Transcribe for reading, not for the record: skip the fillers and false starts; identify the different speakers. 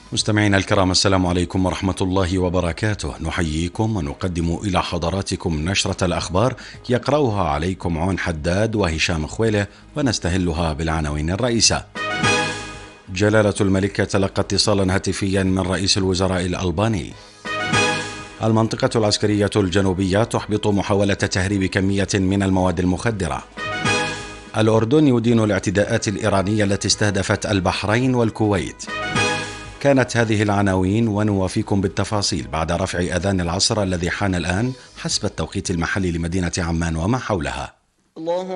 Speaker 1: مستمعينا الكرام، السلام عليكم ورحمة الله وبركاته. نحييكم ونقدم إلى حضراتكم نشرة الأخبار يقرأها عليكم عون حداد وهشام خويلة، ونستهلها بالعناوين الرئيسة. جلالة الملك تلقى اتصالا هاتفيا من رئيس الوزراء الألباني. المنطقة العسكرية الجنوبية تحبط محاولة تهريب كمية من المواد المخدرة. الأردن يدين الاعتداءات الإيرانية التي استهدفت البحرين والكويت. كانت هذه العناوين ونوافيكم بالتفاصيل بعد رفع أذان العصر الذي حان الآن حسب التوقيت المحلي لمدينة عمان وما حولها.
Speaker 2: الله